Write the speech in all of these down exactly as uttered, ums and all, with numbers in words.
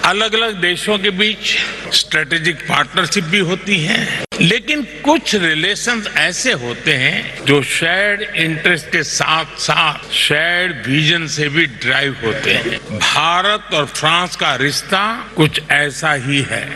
अलग अलग देशों के बीच स्ट्रेटेजिक पार्टनरशिप भी होती है, लेकिन कुछ रिलेशंस ऐसे होते हैं जो शेयर्ड इंटरेस्ट के साथ साथ शेयर्ड विजन से भी ड्राइव होते हैं। भारत और फ्रांस का रिश्ता कुछ ऐसा ही है।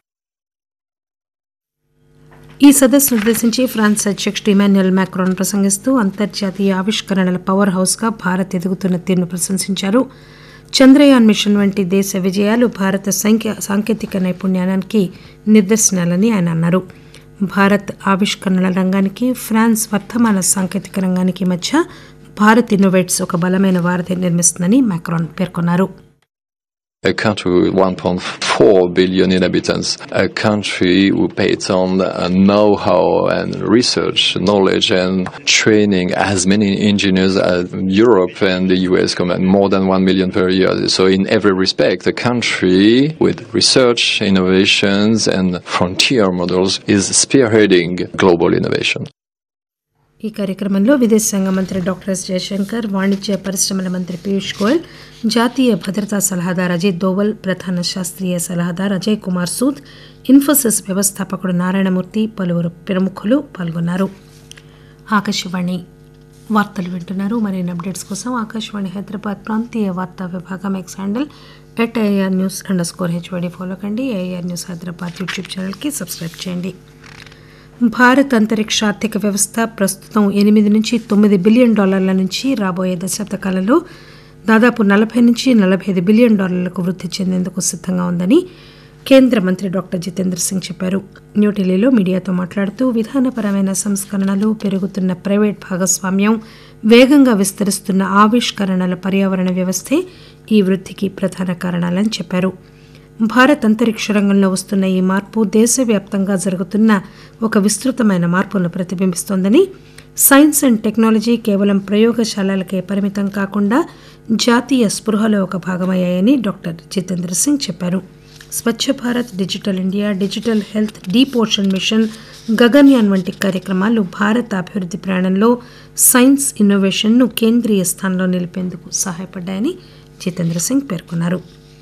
ఈ సదస్సును ఉద్దేశించి ఫ్రాన్స్ అధ్యక్షుడు ఇమాన్యుయల్ మాక్రాన్ ప్రసంగిస్తూ అంతర్జాతీయ ఆవిష్కరణల పవర్ హౌస్గా భారత్ ఎదుగుతున్న తీరును ప్రశంసించారు. చంద్రయాన్ మిషన్ వంటి దేశ విజయాలు భారత సంఖ్య సాంకేతిక నైపుణ్యానికి నిదర్శనాలని ఆయన అన్నారు. భారత్ ఆవిష్కరణల రంగానికి ఫ్రాన్స్ వర్తమాన సాంకేతిక రంగానికి మధ్య భారత్ ఇన్నోవేట్స్ ఒక బలమైన వారధి నిర్మిస్తుందని మాక్రాన్ పేర్కొన్నారు. A country with one point four billion inhabitants, a country who pays on know-how and research, knowledge and training as many engineers as Europe and the U S combined, more than one million per year. So in every respect, a country with research, innovations and frontier models is spearheading global innovation. ఈ కార్యక్రమంలో విదేశాంగ మంత్రి doctor yes Jayashankar, వాణిజ్య పరిశ్రమల మంత్రి పీయూష్ గోయల్, జాతీయ భద్రతా సలహాదారు అజిత్ దోవల్, ప్రధాన శాస్త్రీయ సలహాదారు అజయ్ కుమార్ సూద్, ఇన్ఫోసిస్ వ్యవస్థాపకుడు నారాయణమూర్తి, పలువురు ప్రముఖులు పాల్గొన్నారు. ఆకాశవాణి వార్తలు వింటున్నారు. మరిన్ని అప్డేట్స్ కోసం ఆకాశవాణి హైదరాబాద్ ప్రాంతీయ వార్తా విభాగం X handle at AR news under score HYD follow కండి. ఏఆర్ న్యూస్ హైదరాబాద్ యూట్యూబ్ ఛానల్కి సబ్స్క్రైబ్ చేయండి. భారత్ అంతరిక్ష ఆర్థిక వ్యవస్థ ప్రస్తుతం ఎనిమిది నుంచి తొమ్మిది బిలియన్ డాలర్ల నుంచి రాబోయే దశాబ్ద కాలంలో దాదాపు నలభై నుంచి నలభై ఐదు బిలియన్ డాలర్లకు వృద్ధి చెందేందుకు సిద్ధంగా ఉందని కేంద్ర మంత్రి డాక్టర్ జితేంద్ర సింగ్ చెప్పారు. న్యూఢిల్లీలో మీడియాతో మాట్లాడుతూ విధానపరమైన సంస్కరణలు, పెరుగుతున్న ప్రైవేట్ భాగస్వామ్యం, వేగంగా విస్తరిస్తున్న ఆవిష్కరణల పర్యావరణ వ్యవస్థే ఈ వృద్ధికి ప్రధాన కారణాలని చెప్పారు. భారత్ అంతరిక్ష రంగంలో వస్తున్న ఈ మార్పు దేశవ్యాప్తంగా జరుగుతున్న ఒక విస్తృతమైన మార్పును ప్రతిబింబిస్తోందని, సైన్స్ అండ్ టెక్నాలజీ కేవలం ప్రయోగశాలలకే పరిమితం కాకుండా జాతీయ స్పృహలో ఒక భాగమయ్యాయని డాక్టర్ జితేంద్ర సింగ్ చెప్పారు. Swachh Bharat, digital India, digital health, deep ocean mission, Gaganyaan వంటి కార్యక్రమాలు భారత అభివృద్ధి ప్రయాణంలో సైన్స్ ఇన్నోవేషన్ను కేంద్రీయ స్థానంలో నిలిపేందుకు సహాయపడ్డాయని జితేంద్ర సింగ్ పేర్కొన్నారు.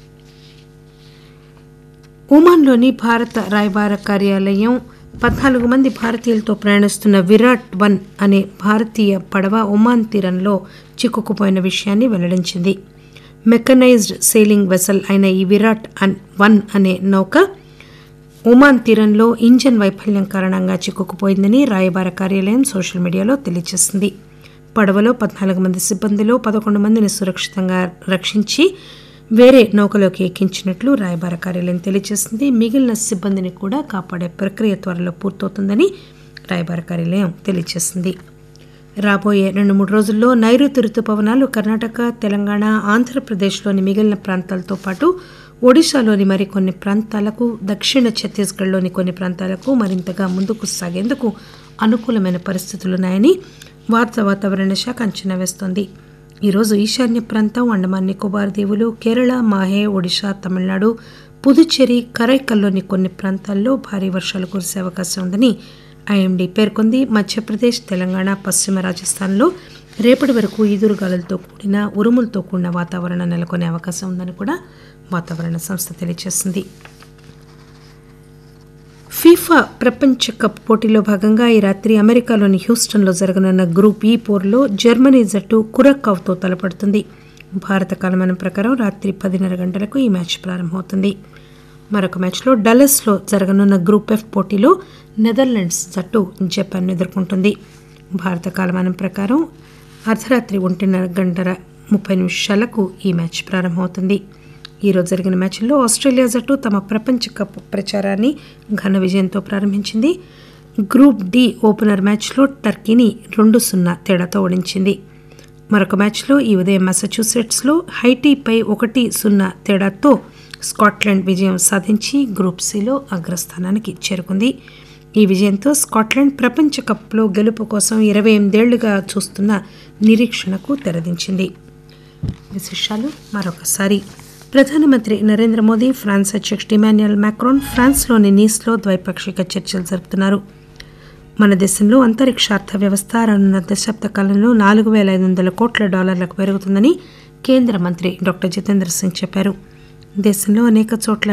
ఒమాన్లోని భారత రాయబార కార్యాలయం పద్నాలుగు మంది భారతీయులతో ప్రయాణిస్తున్న విరాట్ వన్ అనే భారతీయ పడవ ఒమాన్ తీరంలో చిక్కుకుపోయిన విషయాన్ని వెల్లడించింది. మెకనైజ్డ్ సెయిలింగ్ వెసల్ అయిన ఈ విరాట్ వన్ అనే నౌక ఒమాన్ తీరంలో ఇంజన్ వైఫల్యం కారణంగా చిక్కుకుపోయిందని రాయబార కార్యాలయం సోషల్ మీడియాలో తెలియజేసింది. పడవలో పద్నాలుగు మంది సిబ్బందిలో పదకొండు మందిని సురక్షితంగా రక్షించి వేరే నౌకలోకి ఎక్కించినట్లు రాయబార కార్యాలయం తెలియజేసింది. మిగిలిన సిబ్బందిని కూడా కాపాడే ప్రక్రియ త్వరలో పూర్తవుతుందని రాయబార కార్యాలయం తెలియజేసింది. రాబోయే రెండు మూడు రోజుల్లో నైరుతి రుతుపవనాలు కర్ణాటక, తెలంగాణ, ఆంధ్రప్రదేశ్లోని మిగిలిన ప్రాంతాలతో పాటు ఒడిశాలోని మరికొన్ని ప్రాంతాలకు, దక్షిణ ఛత్తీస్గఢ్లోని కొన్ని ప్రాంతాలకు మరింతగా ముందుకు సాగేందుకు అనుకూలమైన పరిస్థితులున్నాయని భారత వాతావరణ శాఖ అంచనా వేస్తోంది. ఈరోజు ఈశాన్య ప్రాంతం, అండమాన్ నికోబార్ దీవులు, కేరళ, మాహే, ఒడిశా, తమిళనాడు, పుదుచ్చేరి, కరైకల్లోని కొన్ని ప్రాంతాల్లో భారీ వర్షాలు కురిసే అవకాశం ఉందని ఐఎండీ పేర్కొంది. మధ్యప్రదేశ్, తెలంగాణ, పశ్చిమ రాజస్థాన్లో రేపటి వరకు ఈదురుగాలులతో కూడిన ఉరుములతో కూడిన వాతావరణం నెలకొనే అవకాశం ఉందని కూడా వాతావరణ సంస్థ తెలియజేసింది. ఫీఫా ప్రపంచ కప్ పోటీలో భాగంగా ఈ రాత్రి అమెరికాలోని హ్యూస్టన్లో జరగనున్న గ్రూప్ ఈ పోరులో జర్మనీ జట్టు కురక్కావ్తో తలపడుతుంది. భారత కాలమానం ప్రకారం రాత్రి పదిన్నర గంటలకు ఈ మ్యాచ్ ప్రారంభమవుతుంది. మరొక మ్యాచ్లో డల్లస్లో జరగనున్న గ్రూప్ ఎఫ్ పోటీలో నెదర్లాండ్స్ జట్టు జపాన్ను ఎదుర్కొంటుంది. భారత కాలమానం ప్రకారం అర్ధరాత్రి ఒంటిన్నర గంటల ముప్పై నిమిషాలకు ఈ మ్యాచ్ ప్రారంభమవుతుంది. ఈరోజు జరిగిన మ్యాచ్లో ఆస్ట్రేలియా జట్టు తమ ప్రపంచ కప్ ప్రచారాన్ని ఘన విజయంతో ప్రారంభించింది. గ్రూప్ డి ఓపెనర్ మ్యాచ్లో టర్కీని రెండు సున్నా తేడాతో ఓడించింది. మరొక మ్యాచ్లో ఈ ఉదయం మసాచ్యూసెట్స్లో హైటీపై ఒకటి సున్నా తేడాతో స్కాట్లాండ్ విజయం సాధించి గ్రూప్ సిలో అగ్రస్థానానికి చేరుకుంది. ఈ విజయంతో స్కాట్లాండ్ ప్రపంచ కప్లో గెలుపు కోసం ఇరవై ఎనిమిదేళ్లుగా చూస్తున్న నిరీక్షణకు తెరదించింది. విశేషాలు మరొకసారి. ప్రధానమంత్రి నరేంద్ర మోదీ, ఫ్రాన్స్ అధ్యక్షుడు ఇమాన్యుయల్ మాక్రాన్ ఫ్రాన్స్లోని నీస్లో ద్వైపాక్షిక చర్చలు జరుపుతున్నారు. మన దేశంలో అంతరిక్ష అర్థ వ్యవస్థ రానున్న దశాబ్ద కాలంలో నాలుగు వేల ఐదు వందల కోట్ల డాలర్లకు పెరుగుతుందని కేంద్ర మంత్రి డాక్టర్ జితేంద్ర సింగ్ చెప్పారు. దేశంలో అనేక చోట్ల